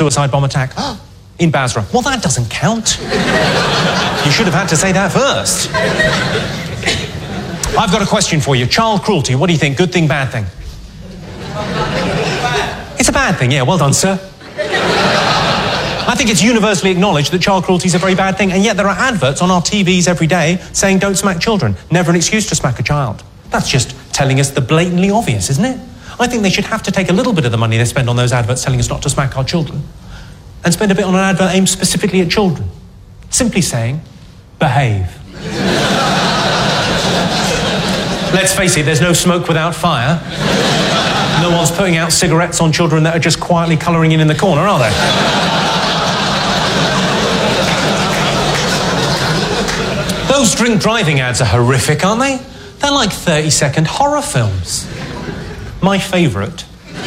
suicide bomb attack in Basra. Well, that doesn't count. You should have had to say that first. I've got a question for you. Child cruelty, what do you think? Good thing, bad thing? It's a bad thing, yeah. Well done, sir. I think it's universally acknowledged that child cruelty is a very bad thing, and yet there are adverts on our TVs every day saying don't smack children. Never an excuse to smack a child. That's just telling us the blatantly obvious, isn't it? I think they should have to take a little bit of the money they spend on those adverts telling us not to smack our children and spend a bit on an advert aimed specifically at children. Simply saying, behave. Let's face it, there's no smoke without fire. No one's putting out cigarettes on children that are just quietly colouring in the corner, are they? Those drink driving ads are horrific, aren't they? They're like 30-second horror films. My favourite.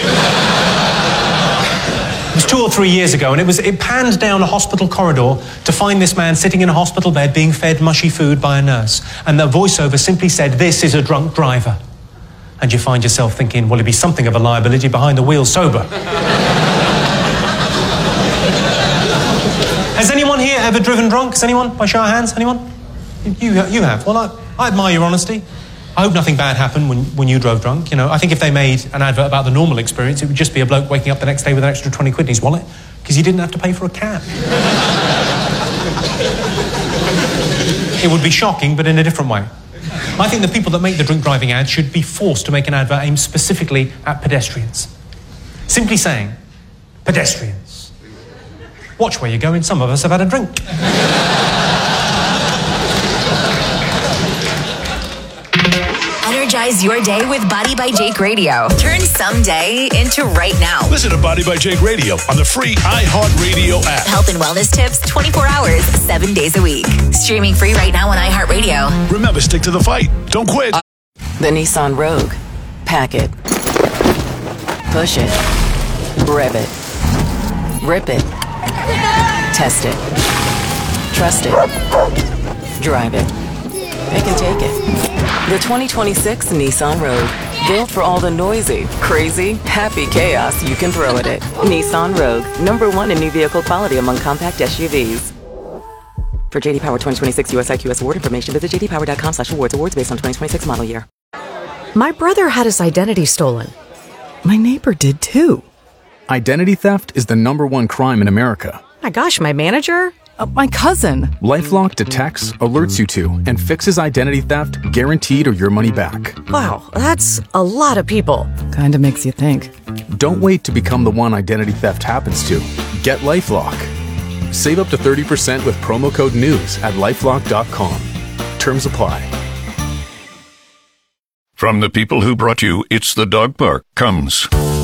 It was 2 or 3 years ago, and it panned down a hospital corridor to find this man sitting in a hospital bed being fed mushy food by a nurse. And the voiceover simply said, "This is a drunk driver." And you find yourself thinking, well, he'd be something of a liability behind the wheel sober. Has anyone here ever driven drunk? Has anyone? By show of hands, anyone? You have. Well, I admire your honesty. I hope nothing bad happened when you drove drunk. You know, I think if they made an advert about the normal experience, it would just be a bloke waking up the next day with an extra 20 quid in his wallet because he didn't have to pay for a cab. It would be shocking, but in a different way. I think the people that make the drink driving ads should be forced to make an advert aimed specifically at pedestrians. Simply saying, pedestrians, watch where you're going, some of us have had a drink. Energize your day with Body by Jake Radio. Turn someday into right now. Listen to Body by Jake Radio on the free iHeartRadio app. Health and wellness tips 24 hours, 7 days a week. Streaming free right now on iHeartRadio. Remember, stick to the fight. Don't quit. The Nissan Rogue. Pack it. Push it. Rev it. Rip it. Test it. Trust it. Drive it. Pick and take it. The 2026 Nissan Rogue. Built for all the noisy, crazy, happy chaos you can throw at it. Nissan Rogue. #1 in new vehicle quality among compact SUVs. For JD Power 2026 US IQS award information, visit jdpower.com/awards. Awards based on 2026 model year. My brother had his identity stolen. My neighbor did too. Identity theft is the #1 crime in America. My gosh, my manager? My cousin. LifeLock detects, alerts you to, and fixes identity theft guaranteed or your money back. Wow, that's a lot of people. Kinda makes you think. Don't wait to become the one identity theft happens to. Get LifeLock. Save up to 30% with promo code NEWS at LifeLock.com. Terms apply. From the people who brought you It's the Dog Park comes